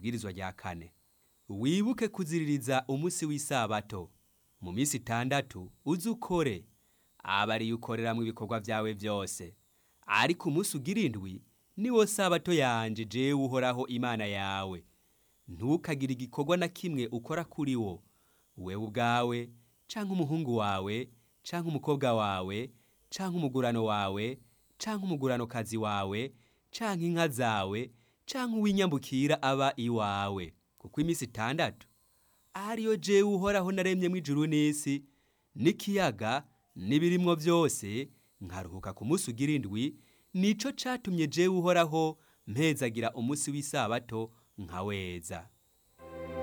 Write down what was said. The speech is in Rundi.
Ibwirizwa rya kane. Wibuke kuziririza umunsi w'isabato. Mu minsi 6 uze ukore, aba ariyo ukoreramwo ibikorwa vyawe vyose. Ariko umunsi ugira indwi niwo sabato yanje jewe Uhoraho Imana yawe. Ntukagire igikorwa na kimwe ukora kuri wo, wewe ubwawe, canke umuhungu wawe, canke umukobwa wawe, canke umugurano wawe, canke umuguranokazi wawe, canke inka zawe, canke uw'inyambukira aba iwawe. Kuko iminsi 6 ariyo jewe Uhoraho naremyemwo ijuru n'isi, n'ikiyaga, n'ibirimwo vyose, nkaruhuka ku munsi ugira indwi. Nico catumye jewe Uhoraho mpezagira umunsi w'isabato nkaweza.